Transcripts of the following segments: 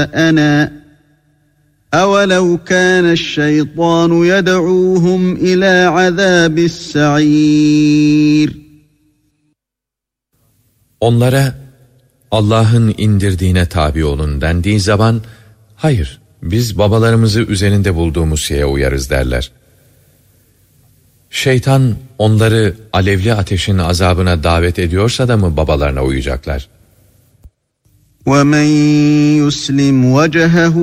أنا أولو كان الشيطان يدعوهم إلى عذاب السعير. Onlara Allah'ın indirdiğine tabi olun dendiği zaman, hayır, biz babalarımızı üzerinde bulduğumuz şeye uyarız derler. Şeytan onları alevli ateşin azabına davet ediyorsa da mı babalarına uyacaklar? وَمَنْ يُسْلِمْ وَجْهَهُ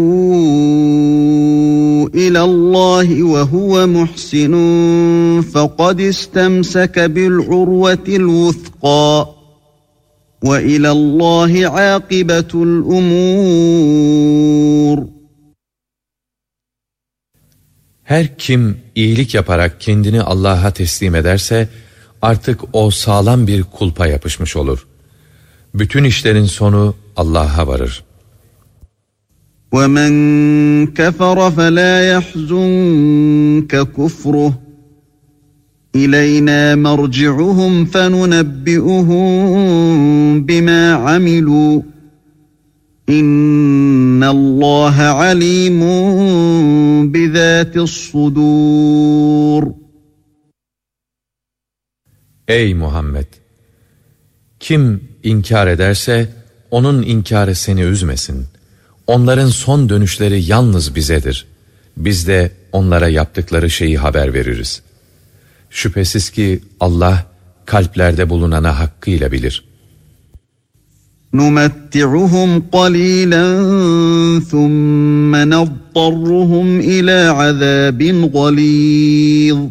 إِلَى اللّٰهِ وَهُوَ مُحْسِنٌ فَقَدْ اسْتَمْسَكَ بِالْعُرْوَةِ الْوُثْقَى وَإِلَى اللّٰهِ عَاقِبَةُ الْأُمُورِ. Her kim iyilik yaparak kendini Allah'a teslim ederse, artık o sağlam bir kulpa yapışmış olur. Bütün işlerin sonu Allah'a varır. وَمَنْ كَفَرَ فَلَا يَحْزُنْكَ كُفْرُهُ إِلَيْنَا مَرْجِعُهُمْ فَنُنَبِّئُهُمْ بِمَا عَمِلُوا إِنَّ اللّٰهَ عَلِيمٌ بِذَاتِ الصُّدُورِ. Ey Muhammed! Kim inkar ederse, onun inkarı seni üzmesin. Onların son dönüşleri yalnız bizedir. Biz de onlara yaptıkları şeyi haber veririz. Şüphesiz ki Allah, kalplerde bulunana hakkıyla bilir. نُمَتِّعُهُمْ قَلِيلًا ثُمَّ نَضْطَرُّهُمْ إِلَى عَذَابٍ غَلِيظٍ.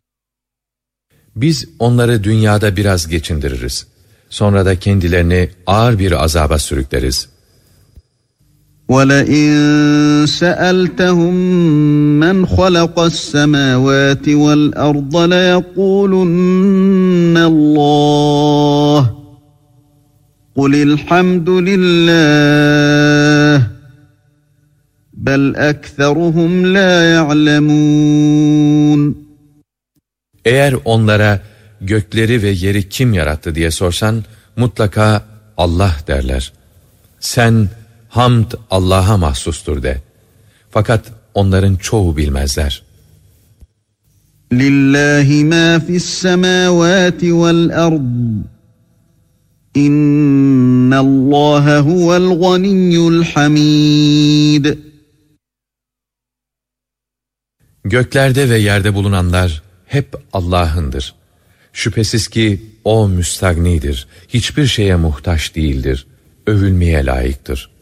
Biz onları dünyada biraz geçindiririz. Sonra da kendilerini ağır bir azaba sürükleriz. وَلَئِنْ سَأَلْتَهُمْ مَنْ خَلَقَ السَّمَاوَاتِ وَالْأَرْضَ لَيَقُولُنَّ اللّٰهُ قُلِ الْحَمْدُ لِلّٰهِ بَلْ أَكْثَرُهُمْ لَا يَعْلَمُونَ. Eğer onlara gökleri ve yeri kim yarattı diye sorsan, mutlaka Allah derler. Sen, hamd Allah'a mahsustur de. Fakat onların çoğu bilmezler. Lillahi ma fis semavati vel ard. İnnallâhe huvel ganiyyul hamid. Göklerde ve yerde bulunanlar hep Allah'ındır. Şüphesiz ki O müstagnidir, hiçbir şeye muhtaç değildir, övülmeye layıktır.